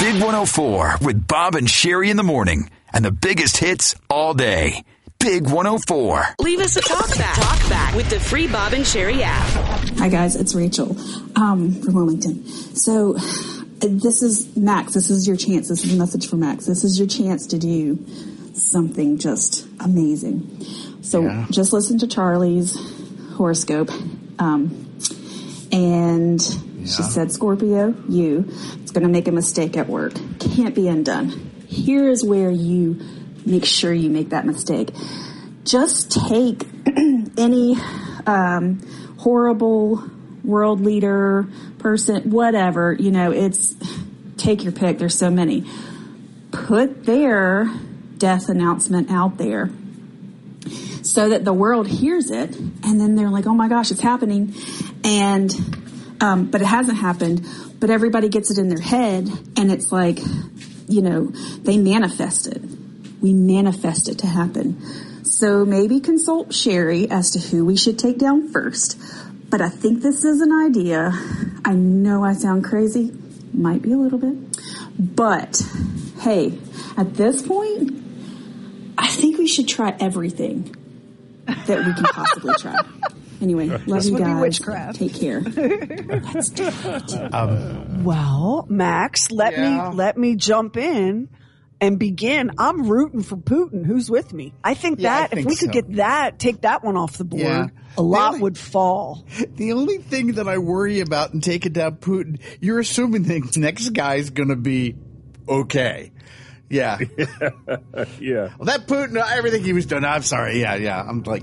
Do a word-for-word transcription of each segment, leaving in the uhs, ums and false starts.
Big one oh four with Bob and Sherry in the morning. And the biggest hits all day. Big one oh four. Leave us a talk back. Talk back with the free Bob and Sherry app. Hi, guys. It's Rachel um, from Wilmington. So this is Max. This is your chance. This is a message for Max. This is your chance to do something just amazing. So yeah. Just listen to Charlie's horoscope. Um, and yeah. She said, Scorpio, you, it's going to make a mistake at work. Can't be undone. Here is where you make sure you make that mistake. Just take any um, horrible world leader, person, whatever, you know, it's, take your pick. There's so many. Put their death announcement out there so that the world hears it, and then they're like, oh my gosh, it's happening. And, um, but it hasn't happened, but everybody gets it in their head, and it's like, you know, they manifest it. We manifest it to happen. So maybe consult Sherry as to who we should take down first. But I think this is an idea. I know I sound crazy. Might be a little bit. But, hey, at this point, I think we should try everything that we can possibly try. Anyway, love this you would guys. Be witchcraft. Take care. Let's do it. Um, well, Max, let yeah. me let me jump in and begin. I'm rooting for Putin. Who's with me? I think yeah, that I think if we so. could get that, take that one off the board, yeah. a lot only, would fall. The only thing that I worry about in taking down Putin, you're assuming the next guy's going to be okay. Yeah. yeah. Well, that Putin, everything he was doing, I'm sorry. Yeah, yeah. I'm like,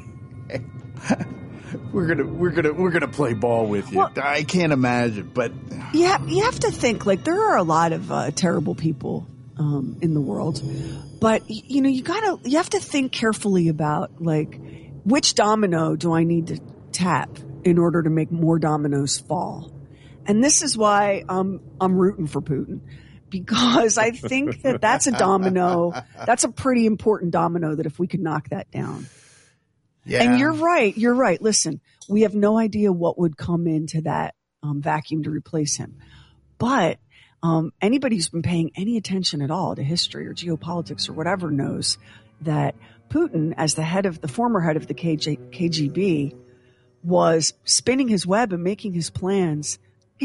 we're gonna, we're gonna, we're gonna play ball with you. Well, I can't imagine, but yeah, you have to think like there are a lot of uh, terrible people um, in the world, but you know, you gotta, you have to think carefully about like which domino do I need to tap in order to make more dominoes fall, and this is why um, I'm rooting for Putin. Because I think that that's a domino. That's a pretty important domino that if we could knock that down. Yeah. And you're right. You're right. Listen, we have no idea what would come into that um, vacuum to replace him. But um, anybody who's been paying any attention at all to history or geopolitics or whatever knows that Putin, as the head of the former head of the K G B, was spinning his web and making his plans